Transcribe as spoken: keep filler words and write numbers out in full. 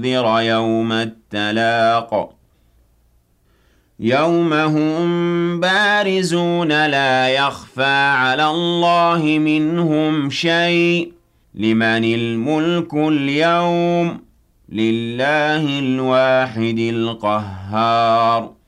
وَأُنذِرَ يَوْمَ التَّلَاقِ يَوْمَ هُم بَارِزُونَ لَا يَخْفَىٰ عَلَى اللَّهِ مِنْهُمْ شَيْءٌ لِمَنِ الْمُلْكُ الْيَوْمَ لِلَّهِ الْوَاحِدِ الْقَهَّارِ